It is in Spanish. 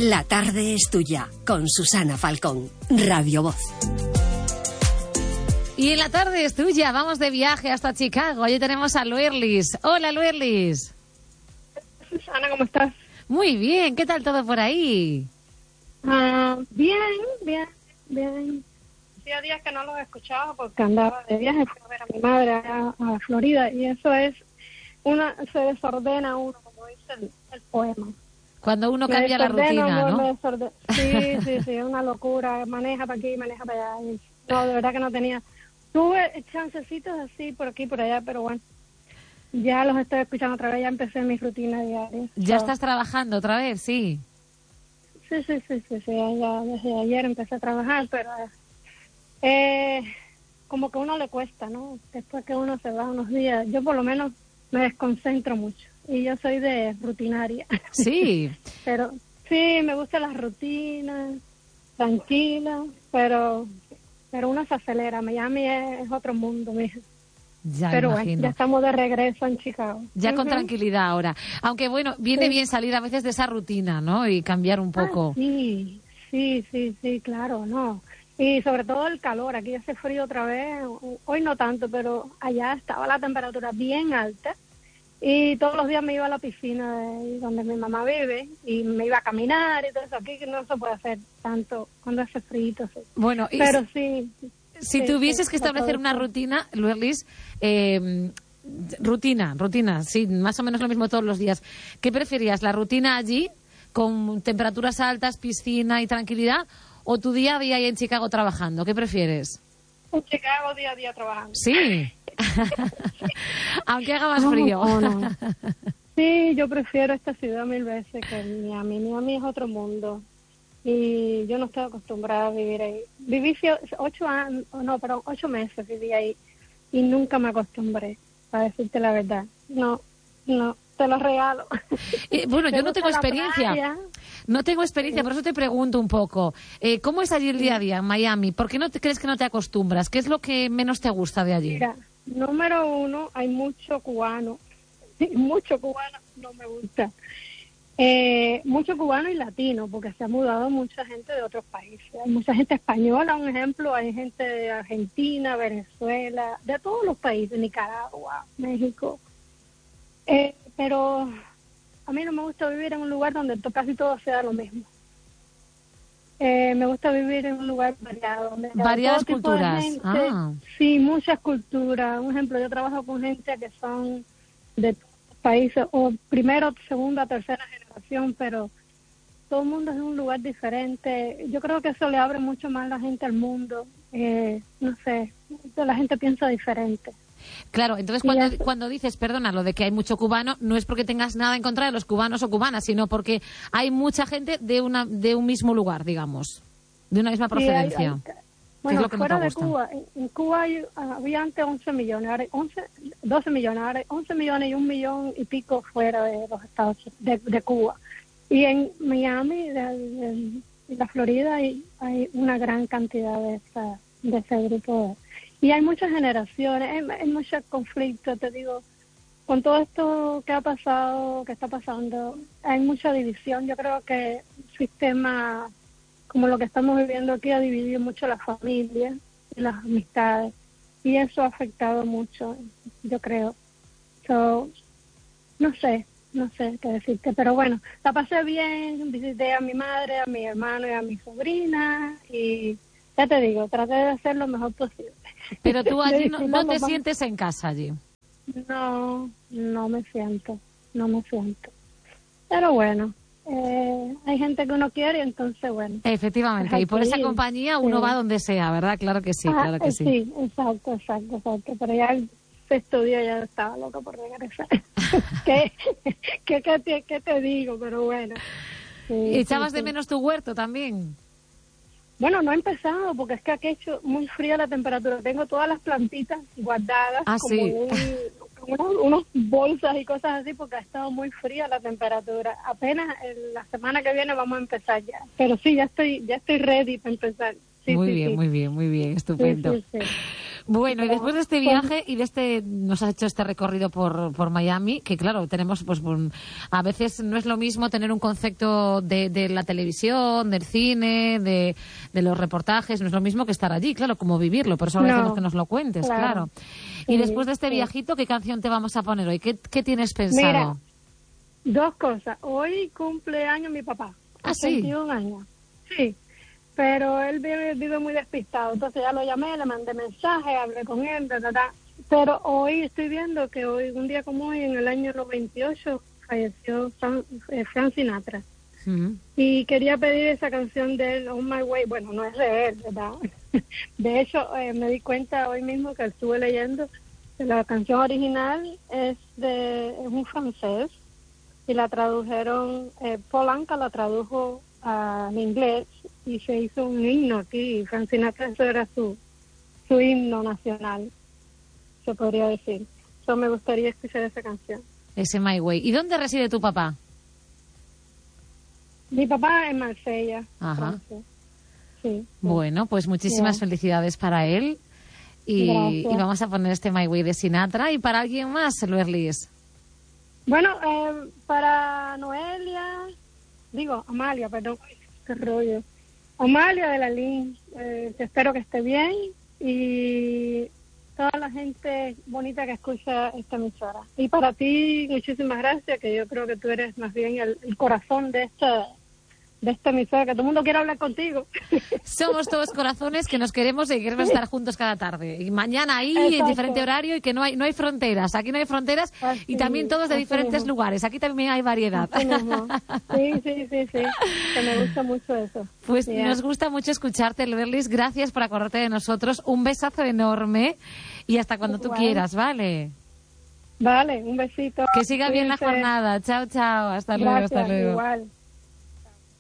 La tarde es tuya, con Susana Falcón, Radio Voz. Y en la tarde es tuya, vamos de viaje hasta Chicago. Allí tenemos a Luerlis. Hola, Luerlis. Susana, ¿cómo estás? Muy bien, ¿qué tal todo por ahí? Bien. Hacía días que no los escuchaba porque andaba de viaje, fui a ver a mi madre a Florida, y eso es se desordena uno, como dice el poema. Cuando uno cambia la rutina, ¿no? Sí, es una locura. Maneja para aquí, maneja para allá. No, de verdad que no tenía. Tuve chancecitos así por aquí y por allá, pero bueno, ya los estoy escuchando otra vez, ya empecé mi rutina diaria. ¿Ya estás trabajando otra vez? Sí. Sí, ya desde ayer empecé a trabajar, pero como que a uno le cuesta, ¿no? Después que uno se va unos días, yo por lo menos me desconcentro mucho. Y yo soy de rutinaria. Sí. Pero sí, me gusta las rutinas, tranquila, pero uno se acelera. Miami es otro mundo, mija. Ya pero imagino. Bueno, ya estamos de regreso en Chicago. Ya con tranquilidad ahora. Aunque bueno, viene bien salir a veces de esa rutina, ¿no? Y cambiar un poco. Sí, claro, no. Y sobre todo el calor, aquí hace frío otra vez. Hoy no tanto, pero allá estaba la temperatura bien alta. Y todos los días me iba a la piscina donde mi mamá vive y me iba a caminar y todo eso. Aquí que no se puede hacer tanto cuando hace frío. Sí. Bueno, pero sí. Si tuvieses que establecer una rutina, Luerlis, rutina, sí, más o menos lo mismo todos los días. ¿Qué preferías, la rutina allí, con temperaturas altas, piscina y tranquilidad, o tu día a día ahí en Chicago trabajando? ¿Qué prefieres? En Chicago día a día trabajando. Sí. Aunque haga más frío. No. Sí, yo prefiero esta ciudad 1000 veces que Miami. Miami es otro mundo y yo no estoy acostumbrada a vivir ahí. Viví 8 meses viví ahí y nunca me acostumbré, para decirte la verdad. No, te lo regalo. Bueno, yo no tengo experiencia. No tengo experiencia, por eso te pregunto un poco. ¿Cómo es allí el día a día en Miami? ¿Por qué no crees que no te acostumbras? ¿Qué es lo que menos te gusta de allí? Mira, número uno, hay mucho cubano. Mucho cubano no me gusta. Mucho cubano y latino, porque se ha mudado mucha gente de otros países. Hay mucha gente española, un ejemplo, hay gente de Argentina, Venezuela, de todos los países, Nicaragua, México. Pero a mí no me gusta vivir en un lugar donde casi todo sea lo mismo. Me gusta vivir en un lugar variado. Variadas culturas. Sí, muchas culturas. Un ejemplo, yo trabajo con gente que son de países, o primero, segunda, tercera generación, pero todo el mundo es de un lugar diferente. Yo creo que eso le abre mucho más la gente al mundo. No sé, la gente piensa diferente. Claro, entonces cuando dices, perdona, lo de que hay mucho cubano, no es porque tengas nada en contra de los cubanos o cubanas, sino porque hay mucha gente de un mismo lugar, digamos, de una misma procedencia. Bueno, fuera de Cuba, en Cuba había antes 11 millones, ahora 12 millones, ahora 11 millones y 1 millón y pico fuera de los Estados de Cuba. Y en Miami, en la Florida, hay una gran cantidad de ese grupo. Y hay muchas generaciones, hay muchos conflictos, te digo, con todo esto que ha pasado, que está pasando, hay mucha división. Yo creo que el sistema como lo que estamos viviendo aquí ha dividido mucho las familias y las amistades, y eso ha afectado mucho, yo creo. No sé qué decirte, pero bueno, la pasé bien, visité a mi madre, a mi hermano y a mi sobrina, y ya te digo, traté de hacer lo mejor posible. Pero tú allí no te sientes en casa allí. No me siento. Pero bueno, hay gente que uno quiere, y entonces bueno. Efectivamente, y por esa compañía uno va donde sea, ¿verdad? Claro que sí, claro que sí. Sí, exacto. Pero ya el sexto día ya estaba loca por regresar. ¿Qué te digo? Pero bueno. Sí, ¿echabas de menos tu huerto también? Bueno, no he empezado porque es que aquí ha hecho muy fría la temperatura. Tengo todas las plantitas guardadas como unos bolsas y cosas así porque ha estado muy fría la temperatura. Apenas la semana que viene vamos a empezar ya. Pero sí, ya estoy ready para empezar. Sí, muy bien, estupendo. Sí. Bueno, y después de este viaje y nos has hecho este recorrido por Miami, que claro, tenemos, pues, a veces no es lo mismo tener un concepto de la televisión, del cine, de los reportajes, no es lo mismo que estar allí, claro, como vivirlo, por eso agradecemos que nos lo cuentes, claro. Y después de este viajito, ¿qué canción te vamos a poner hoy? ¿Qué tienes pensado? Mira, dos cosas. Hoy cumple años mi papá. ¿Ah, sí? 21 años. Sí. Pero él vive muy despistado. Entonces ya lo llamé, le mandé mensaje, hablé con él, Pero hoy estoy viendo que hoy, un día como hoy, en el año 98, falleció Frank Sinatra. Y quería pedir esa canción de él, On My Way. Bueno, no es de él, ¿verdad? De hecho, me di cuenta hoy mismo que estuve leyendo que la canción original es un francés y la tradujeron, Paul Anka la tradujo al inglés y se hizo un himno aquí. Frank Sinatra, eso era su himno nacional, se podría decir. So, me gustaría escuchar esa canción. Ese My Way. ¿Y dónde reside tu papá? Mi papá en Marsella. Ajá. Francia. Sí. Bueno, pues muchísimas felicidades para él. Y vamos a poner este My Way de Sinatra. ¿Y para alguien más, Luerlis? Bueno, para Amalia, perdón, qué rollo. Amalia de la LIN, espero que esté bien, y toda la gente bonita que escucha esta emisora. Y para ti, muchísimas gracias, que yo creo que tú eres más bien el corazón de esta emisora, que todo el mundo quiere hablar contigo. Somos todos corazones que nos queremos y queremos estar juntos cada tarde. Y mañana ahí, en diferente horario, y que no hay fronteras. Aquí no hay fronteras, y también todos de diferentes lugares. Aquí también hay variedad. Sí. Que me gusta mucho eso. Pues nos gusta mucho escucharte, Luerlis. Gracias por acordarte de nosotros. Un besazo enorme y hasta cuando tú quieras, ¿vale? Vale, un besito. Que siga bien la jornada. Chao, chao. Hasta luego, hasta luego. Igual.